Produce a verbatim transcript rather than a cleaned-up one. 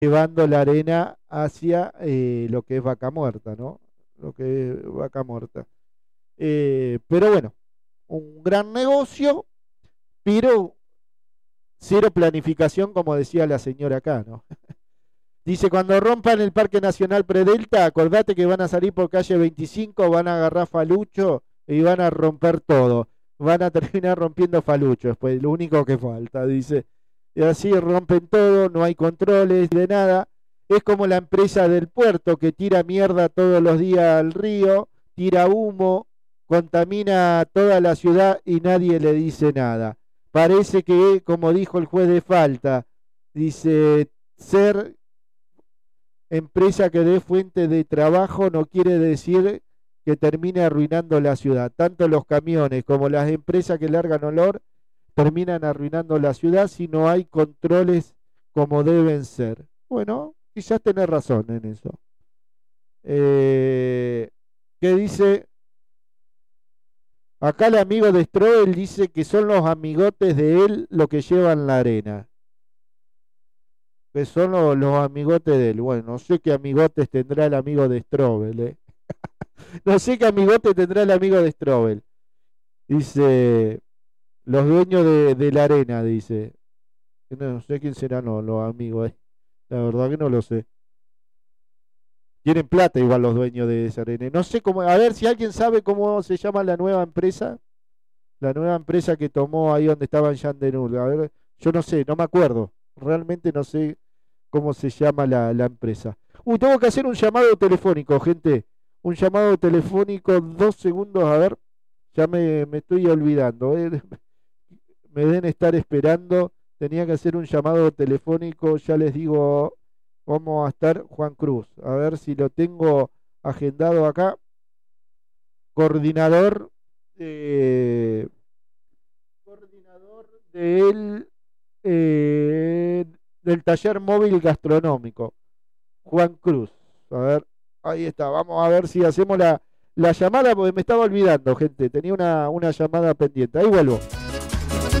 llevando la arena hacia eh, lo que es Vaca Muerta, ¿no? Lo que es Vaca Muerta. Eh, pero bueno, un gran negocio, pero cero planificación, como decía la señora acá, ¿no? Dice, cuando rompan el Parque Nacional Predelta, acordate que van a salir por calle veinticinco, van a agarrar Falucho y van a romper todo. Van a terminar rompiendo Falucho, después, lo único que falta, dice. Y así rompen todo, no hay controles de nada. Es como la empresa del puerto que tira mierda todos los días al río, tira humo, contamina toda la ciudad y nadie le dice nada. Parece que, como dijo el juez de falta, dice, ser empresa que dé fuente de trabajo no quiere decir que termine arruinando la ciudad. Tanto los camiones como las empresas que largan olor terminan arruinando la ciudad si no hay controles como deben ser. Bueno, quizás tenés razón en eso. Eh, ¿Qué dice? Acá el amigo de Stroel dice que son los amigotes de él los que llevan la arena. Que son los, los amigotes de él. Bueno, no sé qué amigotes tendrá el amigo de Strobel, ¿eh? No sé qué amigote tendrá el amigo de Strobel. Dice, los dueños de, de la arena, dice. No, no sé quién serán los, los amigos, ¿eh? La verdad que no lo sé. Tienen plata igual los dueños de esa arena. No sé cómo, a ver si alguien sabe cómo se llama la nueva empresa. La nueva empresa que tomó ahí donde estaba en Yandenul. A ver, yo no sé, no me acuerdo. Realmente no sé cómo se llama la, la empresa. Uy, tengo que hacer un llamado telefónico, gente. Un llamado telefónico, dos segundos, a ver. Ya me, me estoy olvidando. ¿Eh? Me deben estar esperando. Tenía que hacer un llamado telefónico, ya les digo, vamos a estar Juan Cruz. A ver si lo tengo agendado acá. Coordinador, eh, coordinador del, eh, del taller móvil gastronómico. Juan Cruz. A ver, ahí está. Vamos a ver si hacemos la, la llamada, porque me estaba olvidando, gente. Tenía una, una llamada pendiente. Ahí vuelvo.